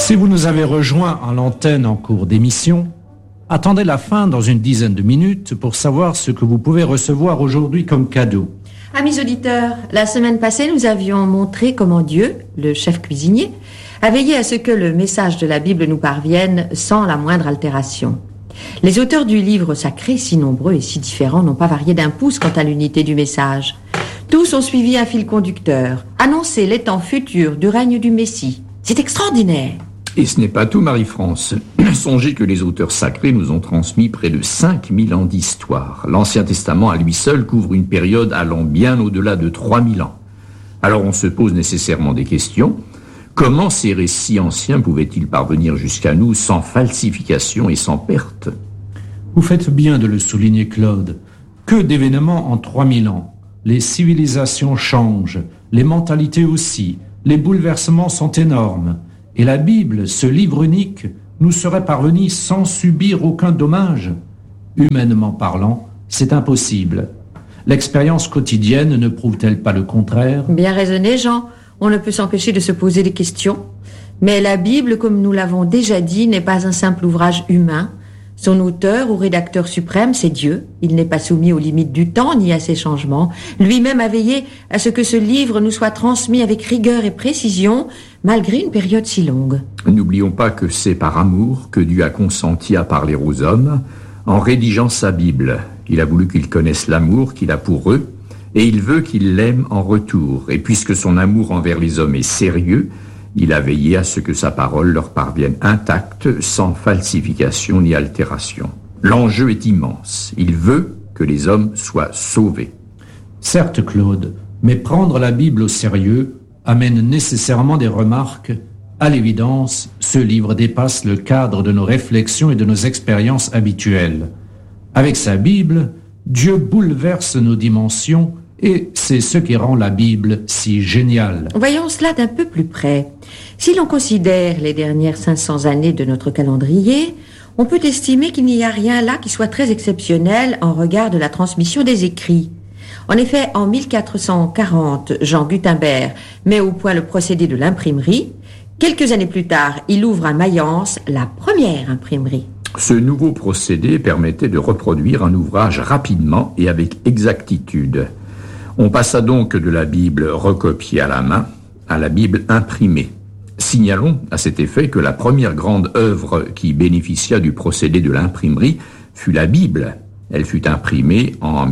Si vous nous avez rejoints à l'antenne en cours d'émission, attendez la fin dans une dizaine de minutes pour savoir ce que vous pouvez recevoir aujourd'hui comme cadeau. Amis auditeurs, la semaine passée, nous avions montré comment Dieu, le chef cuisinier, a veillé à ce que le message de la Bible nous parvienne sans la moindre altération. Les auteurs du livre sacré, si nombreux et si différents, n'ont pas varié d'un pouce quant à l'unité du message. Tous ont suivi un fil conducteur, annoncé les temps futurs du règne du Messie. C'est extraordinaire. Et ce n'est pas tout, Marie-France. Songez que les auteurs sacrés nous ont transmis près de 5000 ans d'histoire. L'Ancien Testament, à lui seul, couvre une période allant bien au-delà de 3000 ans. Alors on se pose nécessairement des questions. Comment ces récits anciens pouvaient-ils parvenir jusqu'à nous sans falsification et sans perte? Vous faites bien de le souligner, Claude. Que d'événements en 3000 ans. Les civilisations changent, les mentalités aussi, les bouleversements sont énormes. Et la Bible, ce livre unique, nous serait parvenu sans subir aucun dommage. Humainement parlant, c'est impossible. L'expérience quotidienne ne prouve-t-elle pas le contraire? Bien raisonné, Jean. On ne peut s'empêcher de se poser des questions. Mais la Bible, comme nous l'avons déjà dit, n'est pas un simple ouvrage humain. Son auteur ou rédacteur suprême, c'est Dieu. Il n'est pas soumis aux limites du temps ni à ses changements. Lui-même a veillé à ce que ce livre nous soit transmis avec rigueur et précision, malgré une période si longue. N'oublions pas que c'est par amour que Dieu a consenti à parler aux hommes en rédigeant sa Bible. Il a voulu qu'ils connaissent l'amour qu'il a pour eux et il veut qu'ils l'aiment en retour. Et puisque son amour envers les hommes est sérieux, il a veillé à ce que sa parole leur parvienne intacte, sans falsification ni altération. L'enjeu est immense. Il veut que les hommes soient sauvés. Certes, Claude, mais prendre la Bible au sérieux amène nécessairement des remarques. À l'évidence, ce livre dépasse le cadre de nos réflexions et de nos expériences habituelles. Avec sa Bible, Dieu bouleverse nos dimensions et c'est ce qui rend la Bible si géniale. Voyons cela d'un peu plus près. Si l'on considère les dernières 500 années de notre calendrier, on peut estimer qu'il n'y a rien là qui soit très exceptionnel en regard de la transmission des écrits. En effet, en 1440, Jean Gutenberg met au point le procédé de l'imprimerie. Quelques années plus tard, il ouvre à Mayence la première imprimerie. Ce nouveau procédé permettait de reproduire un ouvrage rapidement et avec exactitude. On passa donc de la Bible recopiée à la main à la Bible imprimée. Signalons à cet effet que la première grande œuvre qui bénéficia du procédé de l'imprimerie fut la Bible. Elle fut imprimée en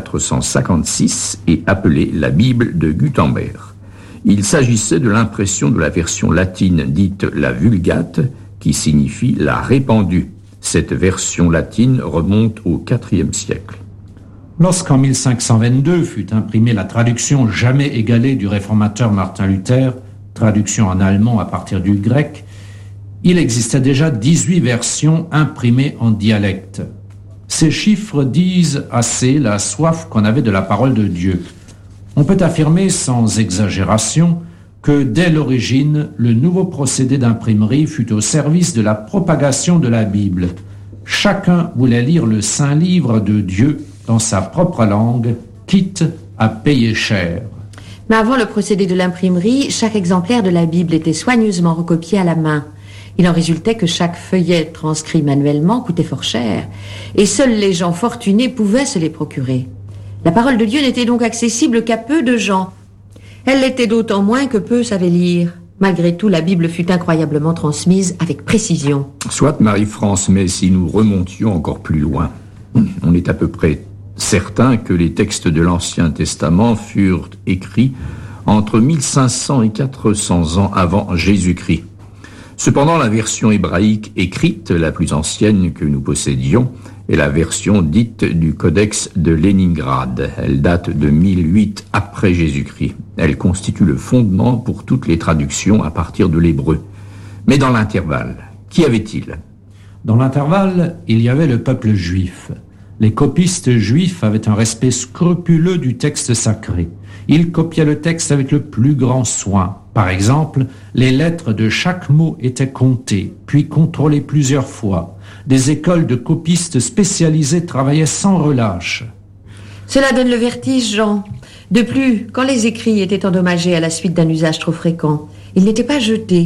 1456 et appelée la Bible de Gutenberg. Il s'agissait de l'impression de la version latine dite la Vulgate, qui signifie la répandue. Cette version latine remonte au IVe siècle. Lorsqu'en 1522 fut imprimée la traduction jamais égalée du réformateur Martin Luther, traduction en allemand à partir du grec, il existait déjà 18 versions imprimées en dialecte. Ces chiffres disent assez la soif qu'on avait de la parole de Dieu. On peut affirmer sans exagération que dès l'origine, le nouveau procédé d'imprimerie fut au service de la propagation de la Bible. Chacun voulait lire le Saint Livre de Dieu dans sa propre langue, quitte à payer cher. Mais avant le procédé de l'imprimerie, chaque exemplaire de la Bible était soigneusement recopié à la main. Il en résultait que chaque feuillet transcrit manuellement coûtait fort cher, et seuls les gens fortunés pouvaient se les procurer. La parole de Dieu n'était donc accessible qu'à peu de gens. Elle l'était d'autant moins que peu savaient lire. Malgré tout, la Bible fut incroyablement transmise avec précision. Soit, Marie-France, mais si nous remontions encore plus loin, on est à peu près certain que les textes de l'Ancien Testament furent écrits entre 1500 et 400 ans avant Jésus-Christ. Cependant, la version hébraïque écrite, la plus ancienne que nous possédions, est la version dite du Codex de Léningrad. Elle date de 1008 après Jésus-Christ. Elle constitue le fondement pour toutes les traductions à partir de l'hébreu. Mais dans l'intervalle, qu'y avait-il? Dans l'intervalle, il y avait le peuple juif. Les copistes juifs avaient un respect scrupuleux du texte sacré. Ils copiaient le texte avec le plus grand soin. Par exemple, les lettres de chaque mot étaient comptées, puis contrôlées plusieurs fois. Des écoles de copistes spécialisées travaillaient sans relâche. Cela donne le vertige, Jean. De plus, quand les écrits étaient endommagés à la suite d'un usage trop fréquent, ils n'étaient pas jetés,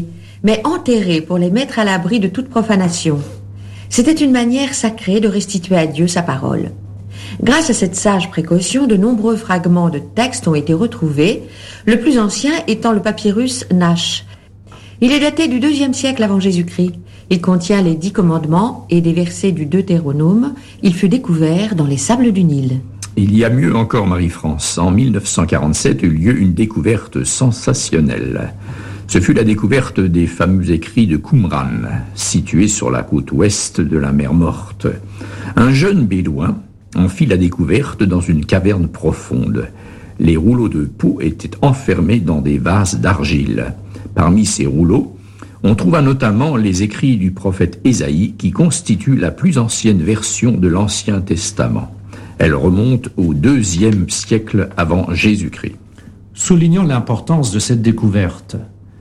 mais enterrés pour les mettre à l'abri de toute profanation. C'était une manière sacrée de restituer à Dieu sa parole. Grâce à cette sage précaution, de nombreux fragments de textes ont été retrouvés, le plus ancien étant le papyrus Nash. Il est daté du IIe siècle avant Jésus-Christ. Il contient les 10 commandements et des versets du Deutéronome. Il fut découvert dans les sables du Nil. Il y a mieux encore, Marie-France. En 1947 eut lieu une découverte sensationnelle. Ce fut la découverte des fameux écrits de Qumran, situés sur la côte ouest de la mer Morte. Un jeune bédouin en fit la découverte dans une caverne profonde. Les rouleaux de peau étaient enfermés dans des vases d'argile. Parmi ces rouleaux, on trouva notamment les écrits du prophète Ésaïe qui constituent la plus ancienne version de l'Ancien Testament. Elle remonte au IIe siècle avant Jésus-Christ. Soulignons l'importance de cette découverte.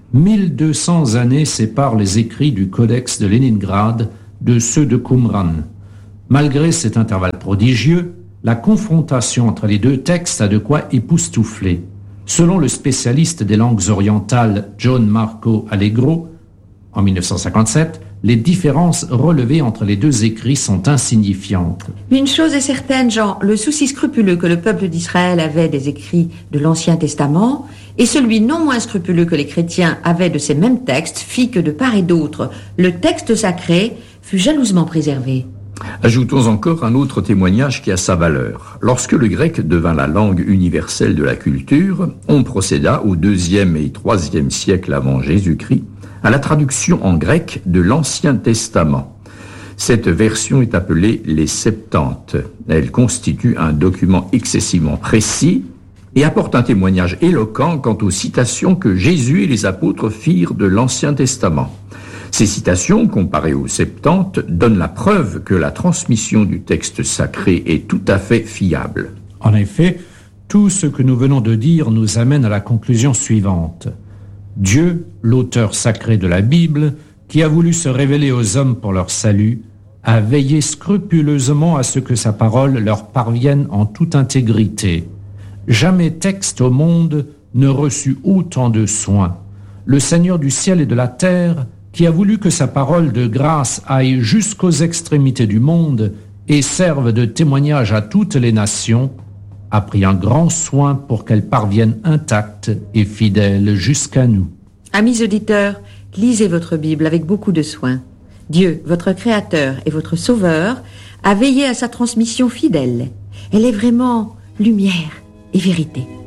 1200 années séparent les écrits du Codex de Léningrad de ceux de Qumran. Malgré cet intervalle prodigieux, la confrontation entre les deux textes a de quoi époustoufler. Selon le spécialiste des langues orientales John Marco Allegro, en 1957, les différences relevées entre les deux écrits sont insignifiantes. Une chose est certaine, Jean, le souci scrupuleux que le peuple d'Israël avait des écrits de l'Ancien Testament et celui non moins scrupuleux que les chrétiens avaient de ces mêmes textes fit que de part et d'autre, le texte sacré fut jalousement préservé. Ajoutons encore un autre témoignage qui a sa valeur. Lorsque le grec devint la langue universelle de la culture, on procéda au IIe et IIIe siècle avant Jésus-Christ à la traduction en grec de l'Ancien Testament. Cette version est appelée les Septante. Elle constitue un document excessivement précis et apporte un témoignage éloquent quant aux citations que Jésus et les apôtres firent de l'Ancien Testament. Ces citations, comparées aux Septante, donnent la preuve que la transmission du texte sacré est tout à fait fiable. En effet, tout ce que nous venons de dire nous amène à la conclusion suivante. Dieu, l'auteur sacré de la Bible, qui a voulu se révéler aux hommes pour leur salut, a veillé scrupuleusement à ce que sa parole leur parvienne en toute intégrité. Jamais texte au monde ne reçut autant de soins. Le Seigneur du ciel et de la terre, qui a voulu que sa parole de grâce aille jusqu'aux extrémités du monde et serve de témoignage à toutes les nations, a pris un grand soin pour qu'elle parvienne intacte et fidèle jusqu'à nous. Amis auditeurs, lisez votre Bible avec beaucoup de soin. Dieu, votre Créateur et votre Sauveur, a veillé à sa transmission fidèle. Elle est vraiment lumière et vérité.